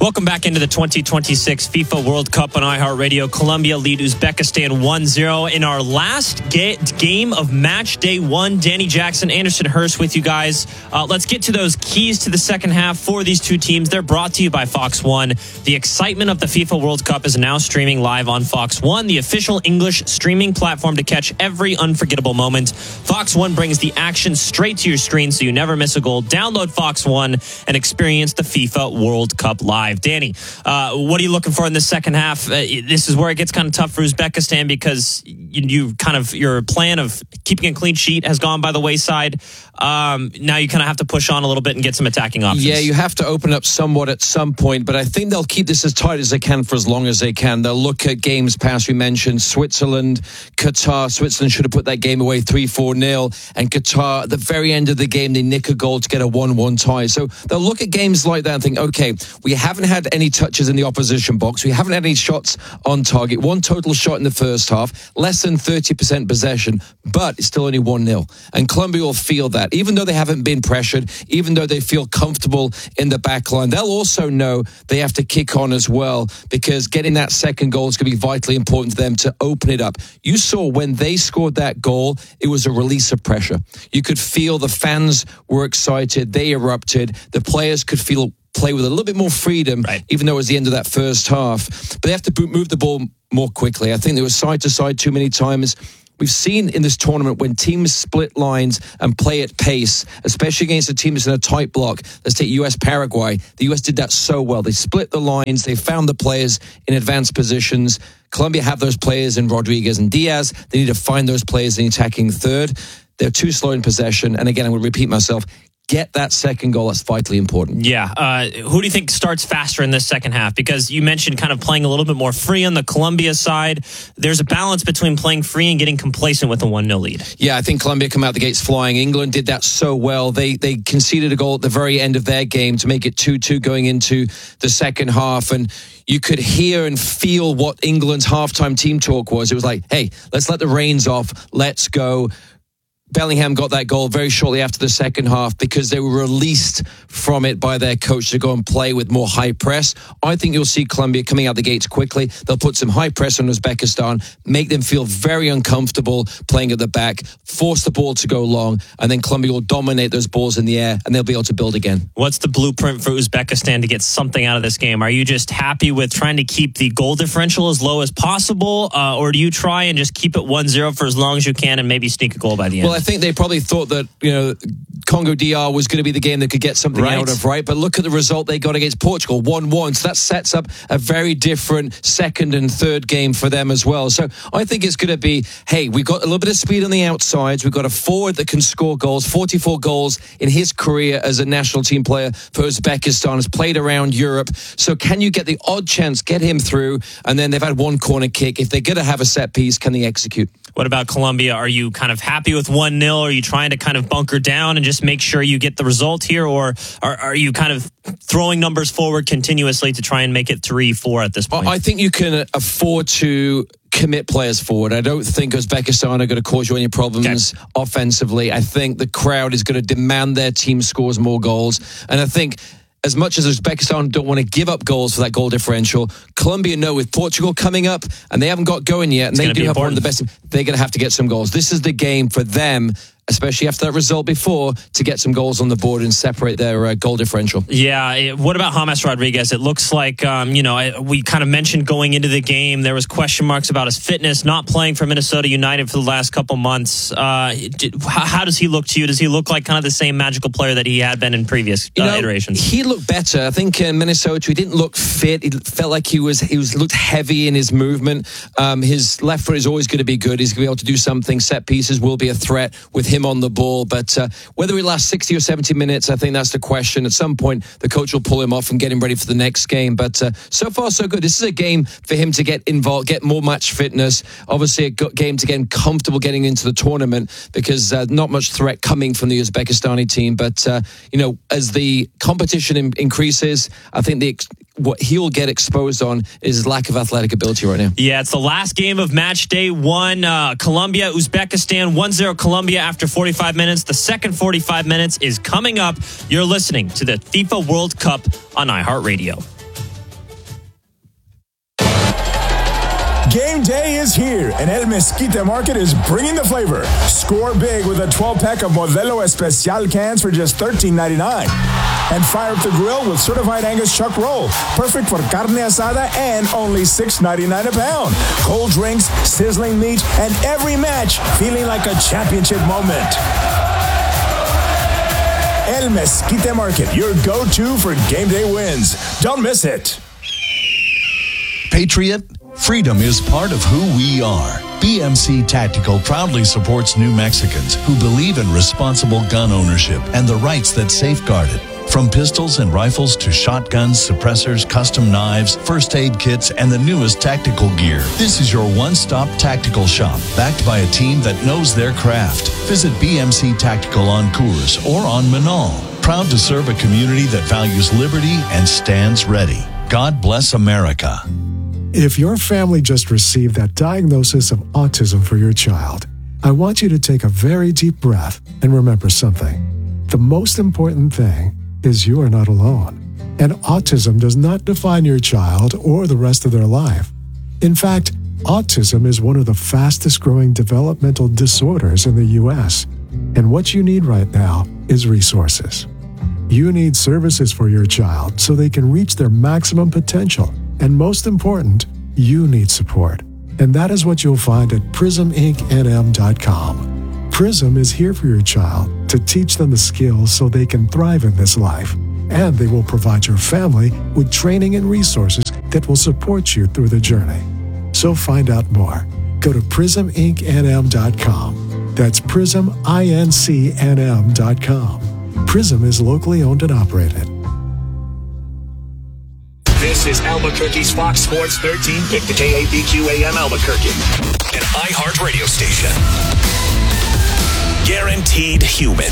Welcome back into the 2026 FIFA World Cup on iHeartRadio. Colombia lead Uzbekistan 1-0 in our last game of match day one. Danny Jackson, Anderson Hurst with you guys. Let's get to those keys to the second half for these two teams. They're brought to you by Fox One. The excitement of the FIFA World Cup is now streaming live on Fox One, the official English streaming platform to catch every unforgettable moment. Fox One brings the action straight to your screen so you never miss a goal. Download Fox One and experience the FIFA World Cup live. Danny, what are you looking for in the second half? This is where it gets kind of tough for Uzbekistan because your plan of keeping a clean sheet has gone by the wayside. Now you kind of have to push on a little bit and get some attacking options. Yeah, you have to open up somewhat at some point, but I think they'll keep this as tight as they can for as long as they can. They'll look at games past. We mentioned Switzerland, Qatar. Switzerland should have put that game away 3-4-0, and Qatar, at the very end of the game, they nick a goal to get a 1-1 tie. So they'll look at games like that and think, okay, we haven't had any touches in the opposition box. We haven't had any shots on target. One total shot in the first half, less than 30% possession, but it's still only 1-0. And Colombia will feel that. Even though they haven't been pressured, even though they feel comfortable in the back line, they'll also know they have to kick on as well, because getting that second goal is going to be vitally important to them to open it up. You saw when they scored that goal, it was a release of pressure. You could feel the fans were excited. They erupted. The players could play with a little bit more freedom, right, even though it was the end of that first half. But they have to move the ball more quickly. I think they were side to side too many times. We've seen in this tournament when teams split lines and play at pace, especially against a team that's in a tight block. Let's take US-Paraguay. The US did that so well. They split the lines. They found the players in advanced positions. Colombia have those players in Rodriguez and Diaz. They need to find those players in the attacking third. They're too slow in possession. And again, I'm going to repeat myself. Get that second goal. That's vitally important. Yeah. Who do you think starts faster in this second half? Because you mentioned kind of playing a little bit more free on the Colombia side. There's a balance between playing free and getting complacent with a 1-0 lead. Yeah, I think Colombia come out the gates flying. England did that so well. They conceded a goal at the very end of their game to make it 2-2 going into the second half. And you could hear and feel what England's halftime team talk was. It was like, hey, let's let the reins off. Let's go. Bellingham got that goal very shortly after the second half because they were released from it by their coach to go and play with more high press. I think you'll see Colombia coming out the gates quickly. They'll put some high press on Uzbekistan, make them feel very uncomfortable playing at the back, force the ball to go long, and then Colombia will dominate those balls in the air, and they'll be able to build again. What's the blueprint for Uzbekistan to get something out of this game? Are you just happy with trying to keep the goal differential as low as possible, or do you try and just keep it 1-0 for as long as you can and maybe sneak a goal by the end? Well, I think they probably thought that, Congo DR was going to be the game that could get something out of, right? But look at the result they got against Portugal, 1-1. So that sets up a very different second and third game for them as well. So I think it's going to be, hey, we've got a little bit of speed on the outsides. We've got a forward that can score goals, 44 goals in his career as a national team player for Uzbekistan, has played around Europe. So can you get the odd chance, get him through? And then they've had one corner kick. If they're going to have a set piece, can they execute? What about Colombia? Are you kind of happy with 1-0? Are you trying to kind of bunker down and just make sure you get the result here? Or are you kind of throwing numbers forward continuously to try and make it 3-4 at this point? I think you can afford to commit players forward. I don't think Uzbekistan are going to cause you any problems offensively. I think the crowd is going to demand their team scores more goals. And I think as much as Uzbekistan don't want to give up goals for that goal differential, Colombia know with Portugal coming up and they haven't got going yet, and they do have one of the best, they're going to have to get some goals. This is the game for them, especially after that result before, to get some goals on the board and separate their goal differential. Yeah. What about James Rodriguez? It looks like, we kind of mentioned going into the game, there was question marks about his fitness, not playing for Minnesota United for the last couple months. How does he look to you? Does he look like kind of the same magical player that he had been in previous iterations? He looked better. I think in Minnesota, he didn't look fit. He felt like he looked heavy in his movement. His left foot is always going to be good. He's going to be able to do something. Set pieces will be a threat with him on the ball, but whether he lasts 60 or 70 minutes, I think that's the question. At some point, the coach will pull him off and get him ready for the next game, but so far so good. This is a game for him to get involved, get more match fitness, obviously a game to get him comfortable getting into the tournament, because not much threat coming from the Uzbekistani team, but as the competition increases, I think what he'll get exposed on is his lack of athletic ability right now. Yeah, it's the last game of match day one. Colombia, Uzbekistan, 1-0 Colombia after 45 minutes. The second 45 minutes is coming up. You're listening to the FIFA World Cup on iHeartRadio. Game day is here, and El Mezquite Market is bringing the flavor. Score big with a 12-pack of Modelo Especial cans for just $13.99. And fire up the grill with certified Angus chuck roll, perfect for carne asada and only $6.99 a pound. Cold drinks, sizzling meat, and every match feeling like a championship moment. El Mezquite Market, your go-to for game day wins. Don't miss it. Patriot, freedom is part of who we are. BMC Tactical proudly supports New Mexicans who believe in responsible gun ownership and the rights that safeguard it. From pistols and rifles to shotguns, suppressors, custom knives, first aid kits, and the newest tactical gear, this is your one-stop tactical shop, backed by a team that knows their craft. Visit BMC Tactical on Coors or on Manal. Proud to serve a community that values liberty and stands ready. God bless America. If your family just received that diagnosis of autism for your child, I want you to take a very deep breath and remember something. The most important thing is you are not alone. And autism does not define your child or the rest of their life. In fact, autism is one of the fastest growing developmental disorders in the U.S. And what you need right now is resources. You need services for your child so they can reach their maximum potential. And most important, you need support. And that is what you'll find at PrismIncNM.com. Prism is here for your child to teach them the skills so they can thrive in this life. And they will provide your family with training and resources that will support you through the journey. So find out more. Go to PrismIncNM.com. That's PrismIncNM.com. Prism is locally owned and operated. This is Albuquerque's Fox Sports 1350 KABQ AM Albuquerque, an iHeart radio station. Guaranteed human.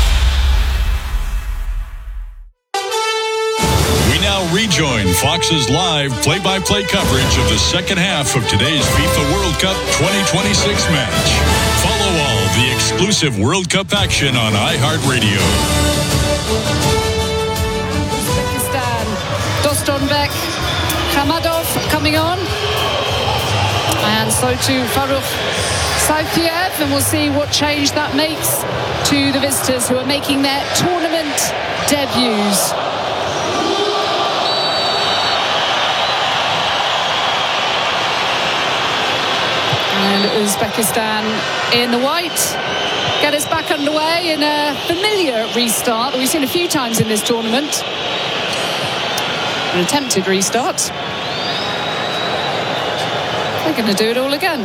We now rejoin Fox's live play-by-play coverage of the second half of today's FIFA World Cup 2026 match. Follow all the exclusive World Cup action on iHeartRadio. Uzbekistan, Dostonbek, Khamadov coming on. And so too Farukh Saifiev, and we'll see what change that makes to the visitors who are making their tournament debuts. And Uzbekistan in the white get us back underway in a familiar restart that we've seen a few times in this tournament. An attempted restart. They're going to do it all again.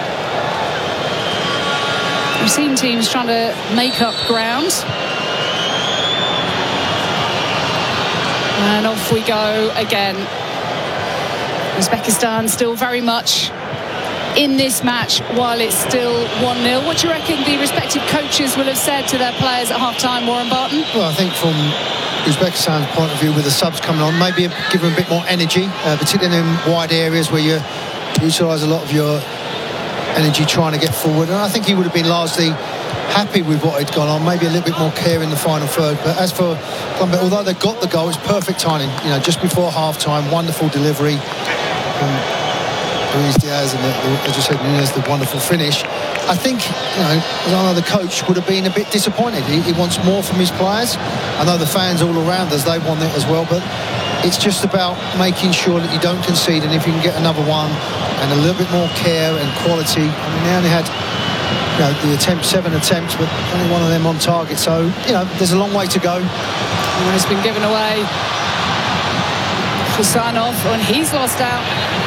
We've seen teams trying to make up ground. And off we go again. Uzbekistan still very much in this match while it's still 1-0. What do you reckon the respective coaches will have said to their players at half-time, Warren Barton? Well, I think from Uzbekistan's point of view, with the subs coming on, maybe give them a bit more energy, particularly in wide areas where you utilise a lot of your energy trying to get forward. And I think he would have been largely happy with what had gone on, maybe a little bit more care in the final third. But as for Colombia, although they got the goal, it's perfect timing. You know, just before half-time, wonderful delivery. Luis Diaz and, as you said, Nunez, the wonderful finish. I think, you know, the coach would have been a bit disappointed. He wants more from his players. I know the fans all around us, they want it as well, but it's just about making sure that you don't concede, and if you can get another one and a little bit more care and quality. I mean, they only had, you know, the attempt, 7 attempts, but only one of them on target. So, you know, there's a long way to go. And it's been given away for Sanov, and he's lost out.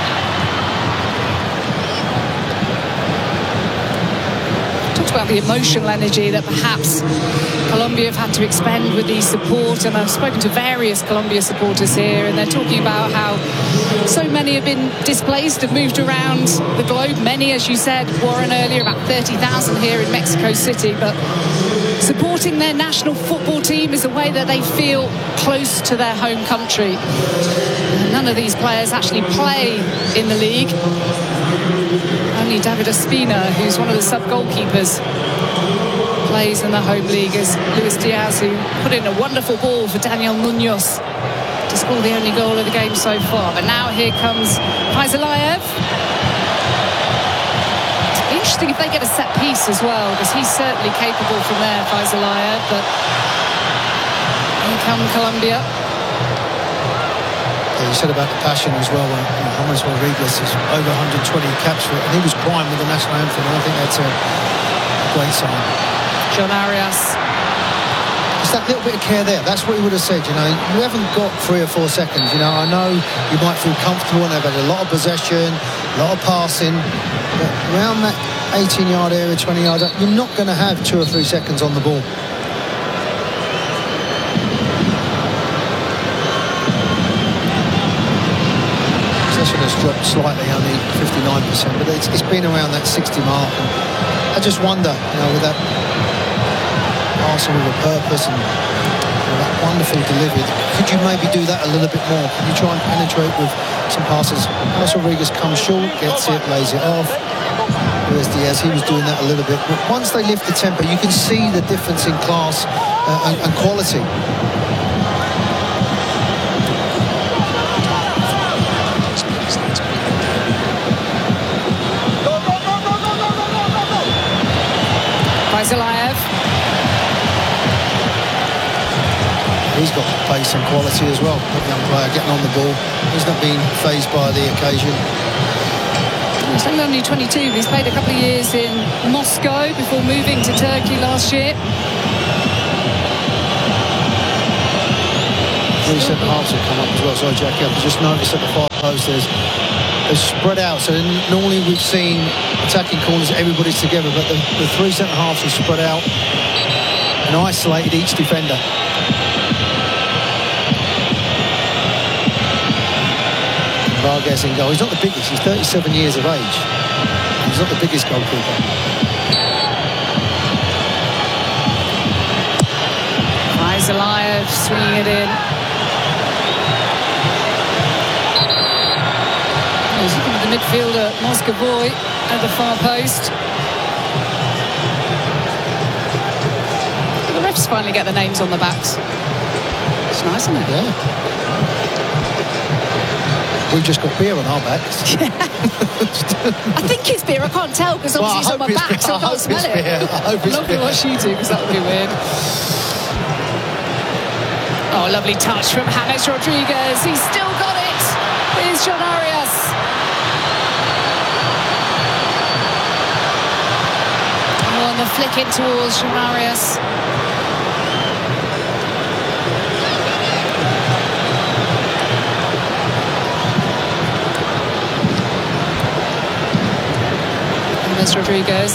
About the emotional energy that perhaps Colombia have had to expend with the support, and I've spoken to various Colombia supporters here, and they're talking about how so many have been displaced, have moved around the globe. Many, as you said, Warren, earlier, about 30,000 here in Mexico City, but supporting their national football team is a way that they feel close to their home country. And none of these players actually play in the league. Only David Ospina, who's one of the sub-goalkeepers, plays in the home league, as Luis Diaz, who put in a wonderful ball for Daniel Munoz to score the only goal of the game so far. But now here comes Faizalayev. interesting if they get a set piece as well, because he's certainly capable from there, Faisal Ayad. But here come Colombia. Yeah, you said about the passion as well. James Rodriguez is over 120 caps for it, and he was crying with the national anthem, and I think that's a great sign. John Arias. It's that little bit of care there. That's what he would have said, you know. You haven't got 3 or 4 seconds, you know. I know you might feel comfortable and they've had a lot of possession, a lot of passing, but around that 18-yard area, 20 yards up, you're not going to have 2 or 3 seconds on the ball. Possession has dropped slightly, only 59%, but it's been around that 60 mark. And I just wonder, you know, with that passing with a purpose and that wonderful delivery, could you maybe do that a little bit more? Can you try and penetrate with some passes? Rodriguez comes short, gets it, lays it off. Luis Diaz, he was doing that a little bit. But once they lift the tempo, you can see the difference in class and quality. Faisal Ayad. He's got pace and quality as well. That young player getting on the ball. He's not been fazed by the occasion. He's only 22. He's played a couple of years in Moscow before moving to Turkey last year. 3 centre halves have come up as well. Sorry, Jackie, I've just noticed at the far post they're spread out. So normally we've seen attacking corners, everybody's together, but the 3 centre halves are spread out and isolated each defender. Vargas in goal. He's not the biggest. He's 37 years of age. He's not the biggest goalkeeper. Faisal Ayad swinging it in. He's looking at the midfielder, Moscovoy, at the far post. The refs finally get the names on the backs. It's nice, isn't it? Yeah. We've just got beer on our backs. I think it's beer. I can't tell because obviously it's on my back, so I can't smell it. Beer. I hope it's I'm not going to watch you two because that would be weird. Oh, lovely touch from James Rodriguez. He's still got it. Here's John Arias. Oh, and the flick in towards John Arias. Rodriguez,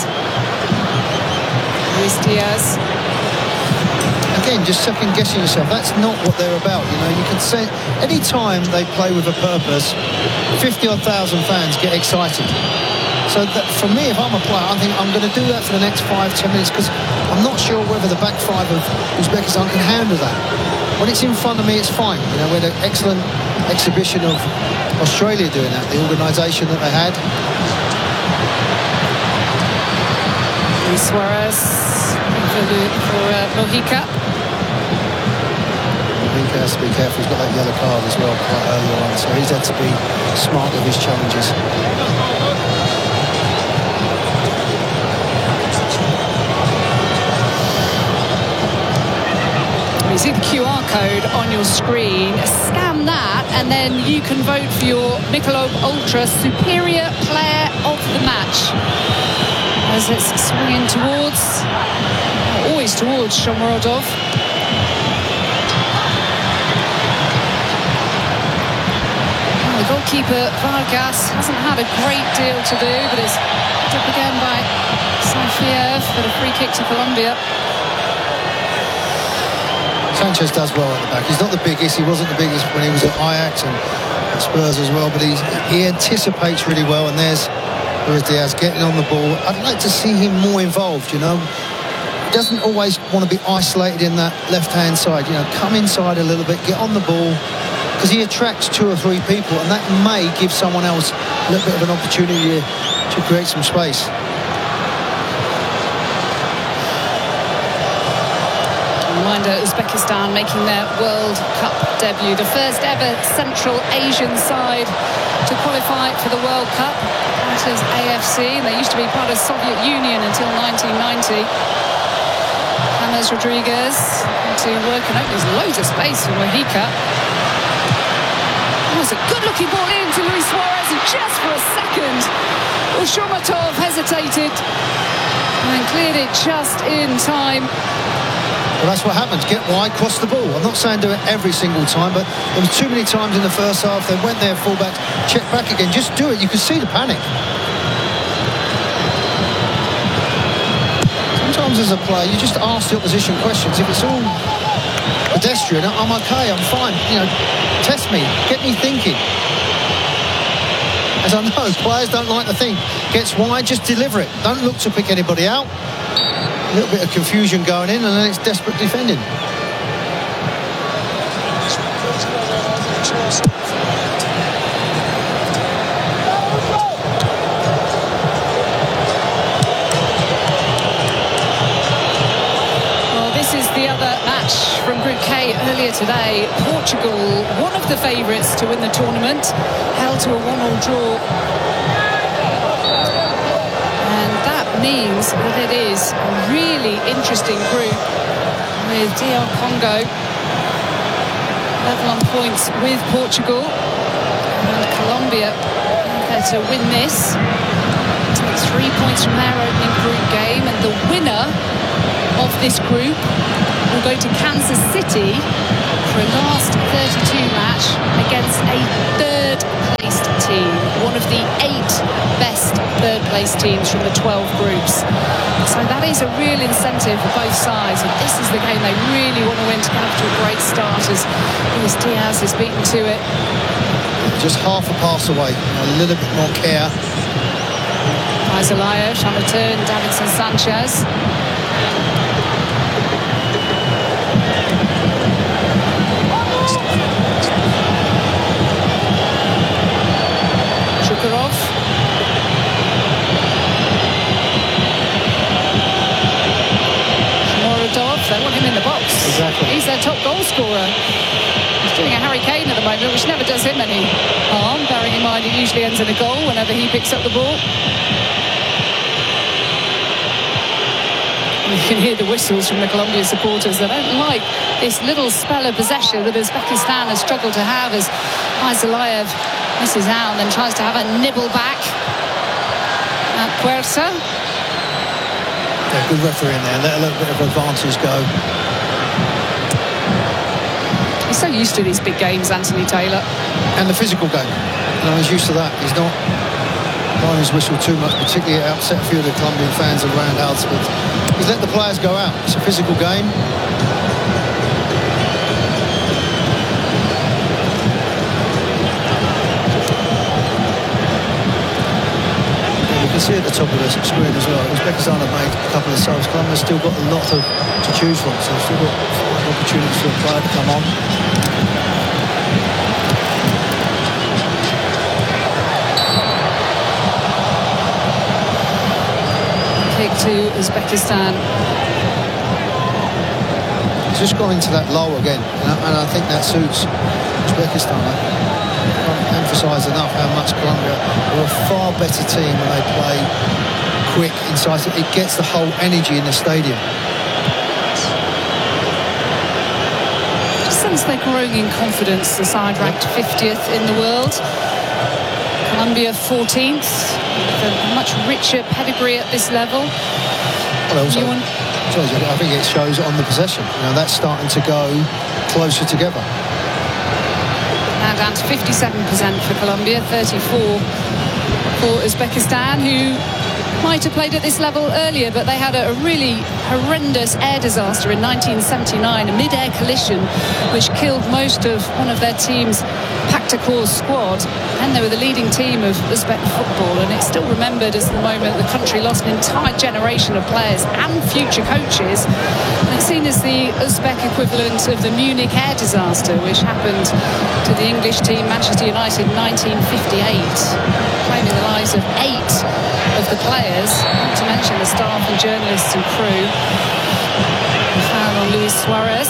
Luis Diaz. Again, just second guessing yourself. That's not what they're about. You know, you can say any time they play with a purpose, 50,000 fans get excited. So that, for me, if I'm a player, I think I'm going to do that for the next 5-10 minutes because I'm not sure whether the back 5 of Uzbekistan can handle that. When it's in front of me, it's fine. You know, we had an excellent exhibition of Australia doing that, the organisation that they had. Suarez for Mojica. Mojica has to be careful. He's got that yellow card as well quite early on, so he's had to be smart with his challenges. You see the QR code on your screen. Scan that, and then you can vote for your Michelob Ultra Superior Player of the Match. As it's swinging towards, always towards Shomurodov. The goalkeeper Vargas hasn't had a great deal to do, but it's picked up again by Saifiev for the free kick to Colombia. Sanchez does well at the back. He's not the biggest. He wasn't the biggest when he was at Ajax and at Spurs as well, but he anticipates really well, and there's Luis Diaz getting on the ball. I'd like to see him more involved, you know. He doesn't always want to be isolated in that left-hand side. You know, come inside a little bit, get on the ball, because he attracts 2 or 3 people, and that may give someone else a little bit of an opportunity to create some space. Reminder, Uzbekistan making their World Cup debut, the first ever Central Asian side to qualify for the World Cup. Enters AFC, and they used to be part of Soviet Union until 1990. James Rodriguez to work and open. There's loads of space for Mojica. Oh, it's a good-looking ball in to Luis Suarez, and just for a second, Shomatov hesitated and cleared it just in time. Well, that's what happens. Get wide, cross the ball. I'm not saying do it every single time, but there was too many times in the first half. They went there, fullback, check back again. Just do it. You can see the panic. Sometimes as a player, you just ask the opposition questions. If it's all pedestrian, I'm okay, I'm fine. You know, test me, get me thinking. As I know, players don't like to think. Gets wide, just deliver it. Don't look to pick anybody out. A little bit of confusion going in, and then it's desperate defending. Well, this is the other match from Group K earlier today. Portugal, one of the favourites to win the tournament, held to a 1-1 draw. Means that it is a really interesting group, with DR Congo level on points with Portugal, and Colombia there to win this, take 3 points from their opening group game, and the winner of this group will go to Kansas City for a last 32 match against a third-placed team, one of the 8 best third-placed teams from the 12 groups. So that is a real incentive for both sides, and this is the game they really want to win to get off to a great start, as Luis Diaz is beaten to it. Just half a pass away, a little bit more care. Isolayev on return, Davinson Sanchez. Shukurov. Morodov, they want him in the box. Exactly. He's their top goal scorer. He's doing a Harry Kane at the moment, which never does him any harm, bearing in mind it usually ends in a goal whenever he picks up the ball. You can hear the whistles from the Colombia supporters. They don't like this little spell of possession that Uzbekistan has struggled to have, as Isolayev misses out and then tries to have a nibble back at Puerta. Yeah, good referee in there. Let a little bit of advantage go. He's so used to these big games, Anthony Taylor. And the physical game. You know, he's used to that. He's not blowing his whistle too much, particularly it upset a few of the Colombian fans around Alsford. He's let the players go out. It's a physical game. You can see at the top of the screen as well, Uzbekistan have made a couple of saves. Colombia's still got a lot to choose from, so they've still got opportunities for a player to come on. Kick to Uzbekistan. He's just gone into that low again, and I think that suits Uzbekistan. I can't emphasise enough how much Colombia are a far better team when they play quick, incisive. It gets the whole energy in the stadium. Just sense they're growing in confidence. The side ranked 50th in the world. Colombia 14th. A much richer pedigree at this level. Well, also, I think it shows on the possession. You know, that's starting to go closer together. Now down to 57% for Colombia, 34% for Uzbekistan, who might have played at this level earlier, but they had a really horrendous air disaster in 1979, a mid-air collision which killed most of one of their team's Paktakor's squad, and they were the leading team of Uzbek football, and it's still remembered as the moment the country lost an entire generation of players and future coaches, and it's seen as the Uzbek equivalent of the Munich air disaster, which happened to the English team Manchester United in 1958, claiming the lives of 8 of the players, not to mention the staff and journalists and crew. Foul on Luis Suarez.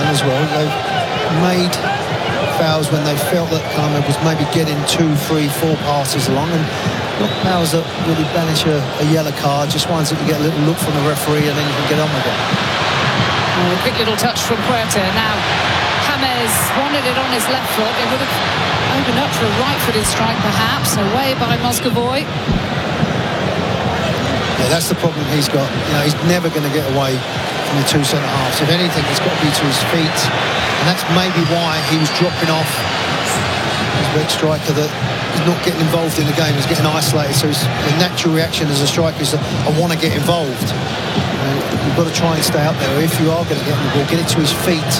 as well. They've made fouls when they felt that Colombia was maybe getting 2, 3, 4 passes along, and not fouls that really banish a yellow card, just ones that you get a little look from the referee and then you can get on with it. A quick little touch from Puerta. Now James wanted it on his left foot. It would have opened up for a right-footed strike perhaps, away by Moscovoy. Yeah, that's the problem he's got. You know, he's never going to get away from the 2 centre halves. If anything, it's got to be to his feet, and that's maybe why he was dropping off. His big striker that is not getting involved in the game, is getting isolated. So the natural reaction as a striker is that I want to get involved. You've got to try and stay up there. If you are going to get the ball, get it to his feet.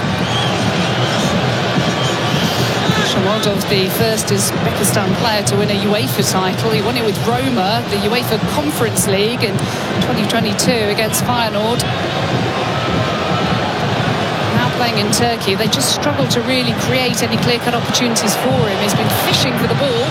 Shamoldov, the first Uzbekistan player to win a UEFA title. He won it with Roma, the UEFA Conference League in 2022 against Feyenoord. Now playing in Turkey, they just struggle to really create any clear-cut opportunities for him. He's been fishing for the ball.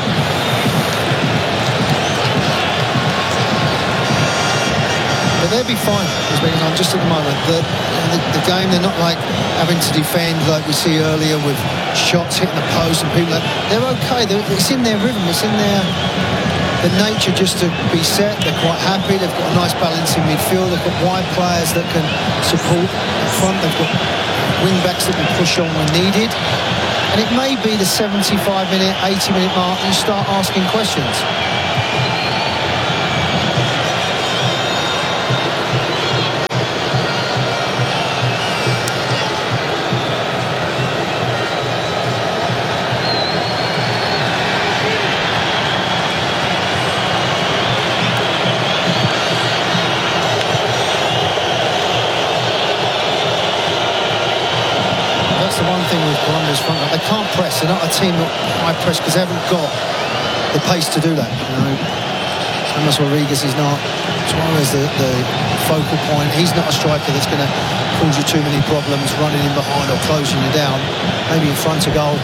But they'll be fine, Uzbekistan, just at the moment. The game, they're not like having to defend like we see earlier with shots hitting the post and people. They're okay. It's in their rhythm. It's in the nature just to be set. They're quite happy. They've got a nice balance in midfield. They've got wide players that can support in front. They've got wing backs that can push on when needed. And it may be the 75-minute, 80-minute mark and you start asking questions. They can't press. They're not a team that high press because they haven't got the pace to do that. You know, James Rodriguez is not. Suarez the focal point. He's not a striker that's going to cause you too many problems running in behind or closing you down. Maybe in front of goal.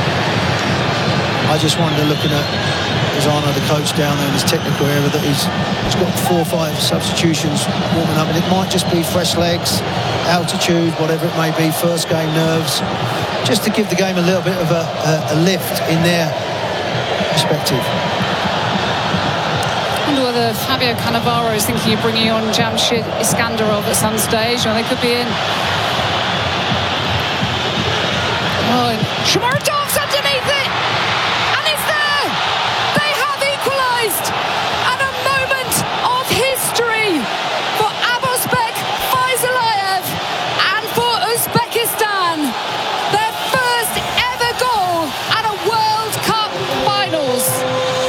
I just wonder, looking at Lozano, the coach down there in his technical area, that he's got 4 or 5 substitutions warming up, and it might just be fresh legs, altitude, whatever it may be, first game nerves, just to give the game a little bit of a lift in their perspective. I wonder whether Fabio Cannavaro is thinking of bringing on Jamshid Iskandarov at some stage, or they could be in. Oh, Shamoldov's underneath.